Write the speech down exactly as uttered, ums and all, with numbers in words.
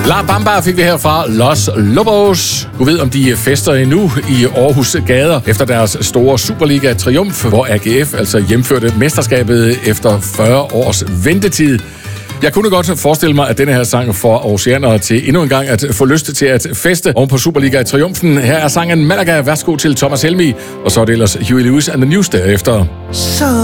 La Bamba fik vi her fra Los Lobos. Du ved, om de fester endnu i Aarhus gader efter deres store Superliga-triumf, hvor A G F altså hjemførte mesterskabet efter fyrre års ventetid. Jeg kunne godt forestille mig, at denne her sang får aarhusianere til endnu en gang at få lyst til at feste oven på Superliga-triumfen. Her er sangen Malaga. Værsgo til Thomas Helmig, og så er det ellers Huey Lewis and the News derefter. Så